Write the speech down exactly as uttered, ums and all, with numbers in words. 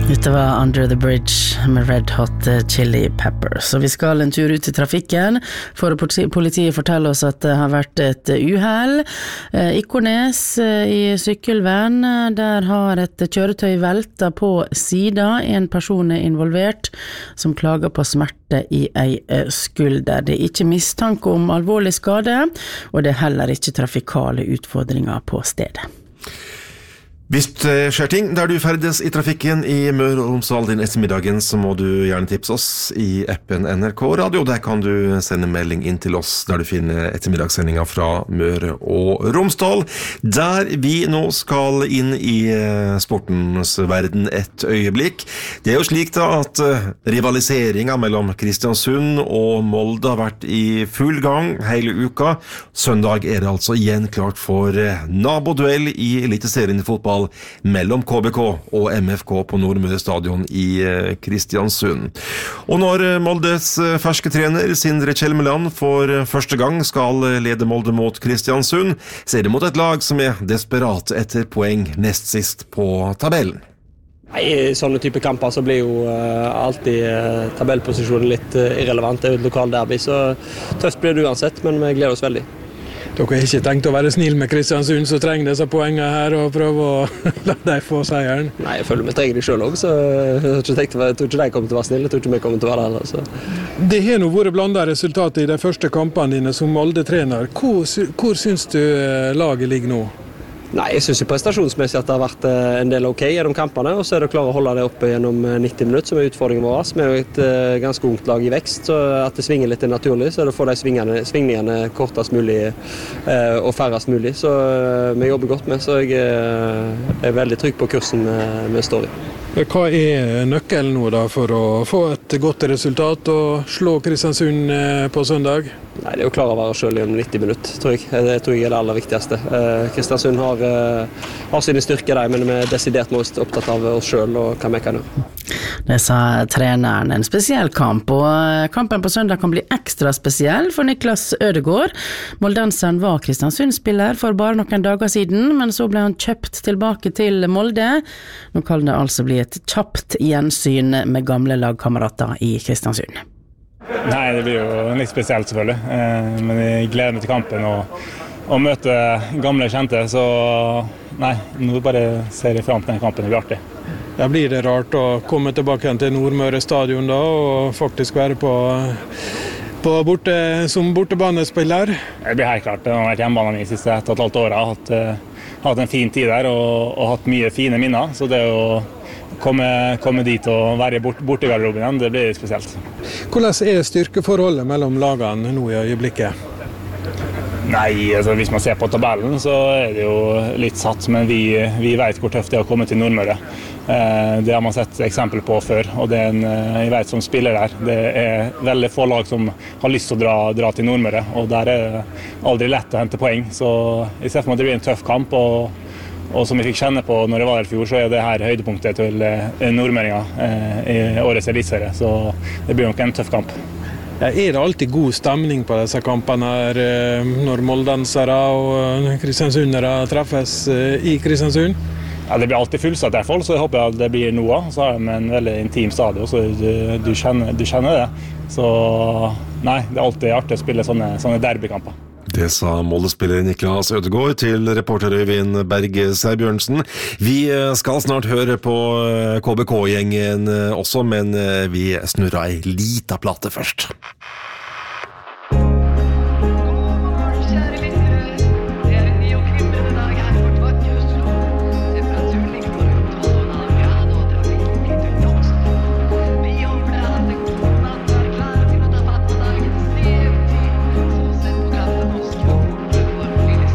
Dette var Under the Bridge med Red Hot Chili Peppers. Så vi skal en tur ut i trafikken, for politiet forteller oss at det har vært et uhell i Kornes i Sykkylven. Der har et kjøretøy veltet på sida. En person er involvert som klager på smerte i ei skulder. Det er ikke mistanke om alvorlig skade, og det er heller ikke trafikale utfordringer på stedet. Hvis det skjer ting der du ferdes i trafikken i Møre og Romsdal din ettermiddagen, så må du gjerne tipse oss i appen N R K Radio. Der kan du sende melding inn til oss der du finner ettermiddagssendinga fra Møre og Romsdal, der vi nå skal inn i sportens verden et øyeblikk. Det er jo slik da at rivaliseringa mellom Kristiansund og Molde har vært i full gang hele uka. Søndag er det altså igjen klart for naboduell i Eliteserien i fotball mellom K B K og M F K på Nordmøre Stadion i Kristiansund. Og når Moldes ferske trener Sindre Kjelmeland for første gang skal lede Molde mot Kristiansund, så er det mot et lag som er desperat etter poeng nest sist på tabellen. I sånne type kamper så blir jo uh, alltid uh, tabellposisjonen litt uh, irrelevant. Det er jo et lokal derby, så tøft blir det uansett, men vi gleder oss veldig. Dere har ikke tenkt å være snill med Kristiansund, så trenger disse poengene her og prøve å la dem få seieren? Nei, jeg føler vi trenger de selv også, så jeg tror ikke, tenkt, jeg tror ikke de kommer til å være snille, jeg tror ikke vi kommer til å være det heller. Så. Det har nå vært blandet resultat i de første kampene dine som Molde-trener. Hvor, hvor synes du laget ligger nå? Nei, jeg synes jo prestasjonsmessig at det har vært en del ok gjennom kampene, og så er det klart å holde det oppe gjennom nitti minutter, som er utfordringen vår. Vi er jo et uh, ganske ungt lag i vekst, så at det svinger litt er naturlig, så er det å få de svingene, svingningene kortest mulig uh, og færrest mulig. Så uh, vi jobber godt med, så jeg uh, er veldig trygg på kursen uh, vi står i. Hva er nøkkelen nå da for å få et godt resultat og slå Kristiansund på søndag? Nei, det er jo klar å være selv gjennom nitti minutter, tror jeg. Det tror jeg er det aller viktigste. Eh, Kristiansund har, eh, har sine styrker der, men vi er desidert mest opptatt av oss selv og hva vi kan gjøre. Det sa treneren. En spesiell kamp, og kampen på søndag kan bli ekstra spesiell for Niklas Ødegård. Moldenseren var Kristiansund-spiller for bare noen dager siden, men så ble han kjøpt tilbake til Molde. Nå kan det altså bli et kjapt gjensyn med gamle lagkamerater i Kristiansund. Nei, det blir jo litt spesielt selvfølgelig, eh, men jeg gleder meg til kampen og, og møte gamle kjente, så nei, nå bare ser jeg frem til den kampen, det blir artig. Ja, blir det rart å komme tilbake til Nordmøre Stadion da, og faktisk være på, på borte, som bortebanespiller? Det blir helt klart, det har vært hjemmebanen i de siste et og et halvt år, jeg har hatt, uh, hatt en fin tid der og, og hatt mye fine minner, så det å komme, komme dit og være bort, bortegarderoben igjen, det blir spesielt. Hvordan er styrkeforholdet mellom lagene nå i øyeblikket? Nei, altså hvis man ser på tabellen så er det jo litt satt, men vi, vi vet hvor tøft det er å komme til Nordmøre. Eh, det har man sett eksempel på før, og det er en, jeg vet som spiller der. Det er veldig få lag som har lyst til å dra, dra til Nordmøre, og der er det aldri lett å hente poeng. Så i stedet for at det blir en tøff kamp, og Og som jeg fikk kjenne på når jeg var her i fjor, så er det her høydepunktet til nordmøringer i årets elitserie. Så det blir nok en tøff kamp. Ja, er det alltid god stemning på disse kampene her, når moldensere og kristiansundere treffes i Kristiansund? Ja, det blir alltid fullsatt i hvert fall, så jeg håper at det blir noe. Så har de en veldig intim stadion, så du, du, kjenner, du kjenner det. Så nei, det er alltid artig å spille sånne, sånne derbykamper. Det sa Molde-spiller Niklas Ødegård til reporter Øyvind Berge Sæbjørnsen. Vi skal snart høre på K B K-gjengen også, men vi snurrer ei lita plate først.